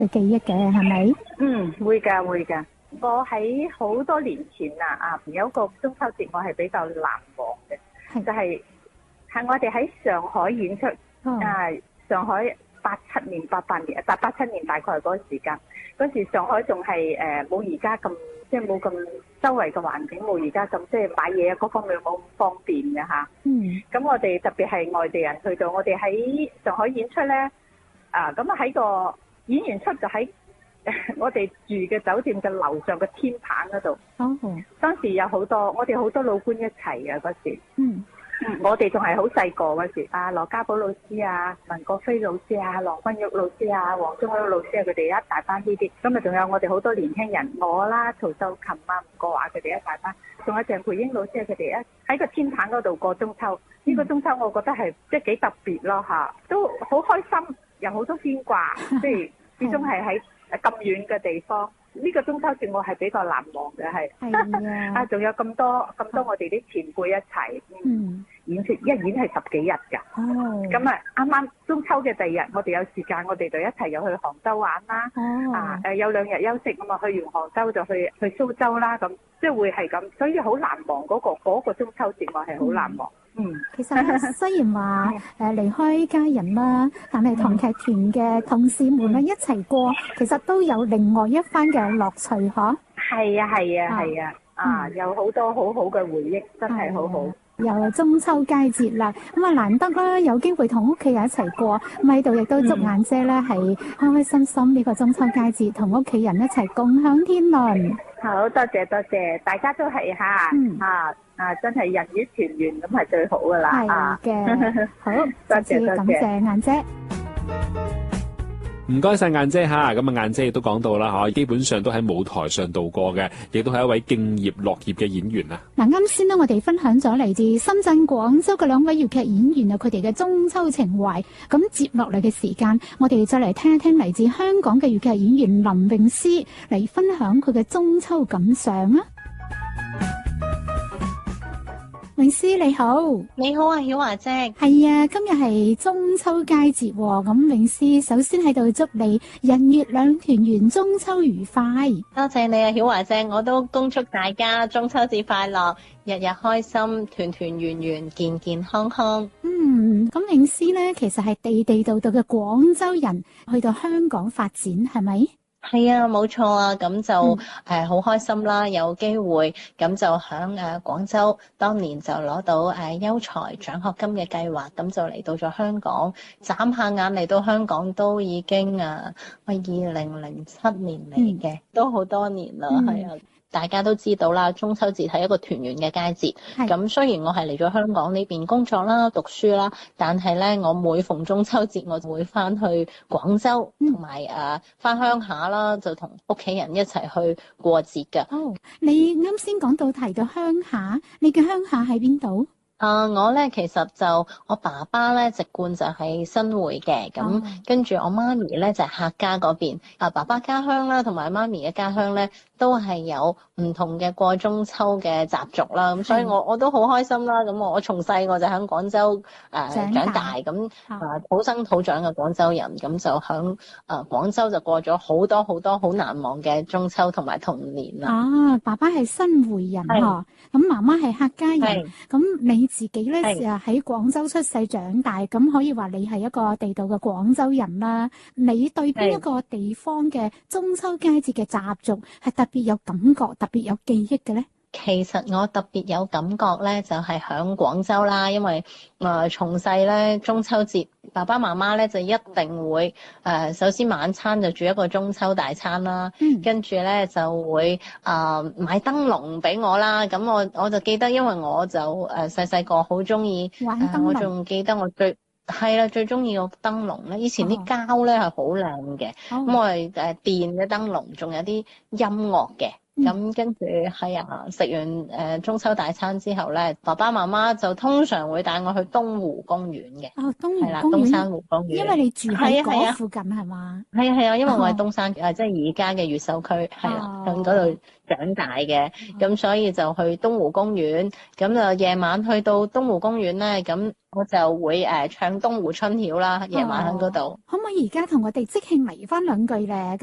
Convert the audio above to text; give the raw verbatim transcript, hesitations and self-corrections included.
嘅記憶嘅，係咪？ 嗯，會㗎會㗎。我喺好多年前啊啊，有一個中秋節我係比較難忘嘅， 係就係、係我哋喺上海演出、 哦、 啊，上海八七年、八八年、八八七年大概嗰個時間，嗰時上海仲係誒冇而家咁，即係冇咁周圍嘅環境冇而家咁，即係買嘢啊各方面冇咁方便嘅嚇。 嗯。 咁我哋特別係外地人去到，我哋喺上海演出咧，啊咁啊喺個演完出就喺我哋住嘅酒店嘅樓上嘅天棚嗰度。 哦。 當時有好多，我哋好多老倌一齊嘅嗰時。 嗯。 嗯，我哋仲係好細個嗰時，啊羅家寶老師啊、文國飛老師啊、郎君玉老師啊、黃宗祿老師啊，佢哋一大班呢啲。咁啊，仲有我哋好多年輕人，我啦、曹秀琴啊、吳國華佢哋一大班，仲有鄭培英老師啊，佢哋一喺個天棚嗰度過中秋。呢、這個中秋我覺得係即係幾特別咯嚇，都好開心，有好多牽掛，即係始終係喺咁遠嘅地方。呢、這個中秋節我係比較難忘嘅，係啊，仲有咁多咁多我哋啲前輩一齊，嗯，演出一演係十幾日㗎。哦，咁啊，啱啱中秋嘅第二日，我哋有時間，我哋就一齊又去杭州玩啦。哦，啊誒有兩日休息咁啊，去完杭州就去去蘇州啦，咁即係會係咁，所以好難忘嗰、那個嗰、那個中秋節，我係好難忘。嗯， 其實咧，雖然話誒離開家人啦，但係同劇團嘅同事們咧一齊過，其實都有另外一番嘅樂趣，嗬。係啊，係啊，係啊，啊，有好多好好嘅回憶，真係好好。又中秋佳節啦，咁啊難得啦，有機會同屋企人一齊過，咁喺度亦都祝雁姐咧係開開心心呢個中秋佳節，同屋企人一齊共享天倫。好多謝多謝，大家都係吓，嗯啊啊，真係人與團圓咁係最好噶啦。係嘅，好多謝多謝，感謝雁姐。 唔該晒雁姐吓，咁啊雁姐亦都講到啦吓，基本上都喺舞台上度過嘅，亦都係一位敬業樂業嘅演員啊。 嗱，啱先呢，我哋分享咗嚟自深圳、廣州嘅兩位粵劇演員啊，佢哋嘅中秋情懷。咁接落嚟嘅時間，我哋再嚟聽一聽嚟自香港嘅粵劇演員林詠詩嚟分享佢嘅中秋感想啊。詠詩你好。 你好啊，曉華姐。 係啊，今日係中秋佳節，咁詠詩首先喺度祝你人月兩團圓，中秋愉快。 多謝你啊，曉華姐，我都恭祝大家中秋節快樂，日日開心，團團圓圓，健健康康。 嗯，咁詠詩呢，其實係地地道道嘅廣州人，去到香港發展，係咪？ 係啊，冇錯啊，咁就誒好、嗯呃、開心啦，有機會咁就響誒廣州，當年就攞到誒優才獎學金嘅計劃，咁就嚟到咗香港，眨下眼嚟到香港都已經誒喂二零零七年嚟嘅，嗯、都好多年啦，係、嗯、啊。大家都知道啦，中秋節係一個團圓嘅佳節。咁雖然我係嚟咗香港呢邊工作啦、讀書啦，但係咧，我每逢中秋節我就會翻去廣州，同埋誒翻鄉下啦，就同屋企人一齊去過節㗎。 哦，你啱先講到提到鄉下，你嘅鄉下喺邊度？ 啊、uh, 我咧其實就我爸爸咧籍貫就喺新會嘅，咁、oh. 跟住我媽咪咧就係、客家嗰邊。啊，爸爸家鄉啦，同埋媽咪嘅家鄉咧，都係有唔同嘅過中秋嘅習俗啦。咁所以我我都好開心啦。咁我我從細我就喺廣州誒、呃、長大，咁啊土生土長嘅廣州人，咁就喺誒廣州就過咗好多好多好難忘嘅中秋同埋童年啦。 啊，爸爸係新會人嗬，咁媽媽係客家人，咁你自己咧喺廣州出世長大，咁可以話你係一個地道嘅廣州人啦。你對邊一個地方嘅中秋佳節嘅習俗係特別有感覺、特別有記憶嘅咧？ 其實我特別有感覺咧，就係響廣州啦，因為誒從細咧中秋節，爸爸媽媽咧就一定會誒、呃、首先晚餐就煮一個中秋大餐啦，嗯、跟住咧就會誒、呃、買燈籠俾我啦。咁我我就記得，因為我就誒細細個好中意玩燈籠、呃、我仲記得我最係啦最中意個燈籠咧，以前啲膠咧係好靚嘅，咁、哦、我係誒電嘅燈籠，仲有啲音樂嘅。 咁跟住係啊，食完誒、呃、中秋大餐之後咧，爸爸媽媽就通常會帶我去東湖公園嘅。 哦，東湖係啦， 公園， 東山湖公園。 因為你住喺係啊嗰附近係嘛？ 係啊係啊，因為我係哦東山誒，即係而家嘅越秀區係啦，喺嗰度長大嘅，咁、 哦所以就去東湖公園。咁就夜晚去到東湖公園咧，咁我就會誒、呃、唱東湖春曉啦，夜晚喺嗰度。 可唔可以而家同我哋即興嚟翻兩句咧？